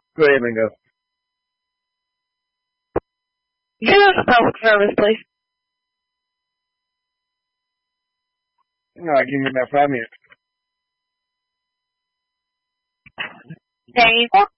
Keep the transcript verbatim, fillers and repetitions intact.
Go ahead, Mingo. Get us a public service, please. No, I give you about five minutes. Dang.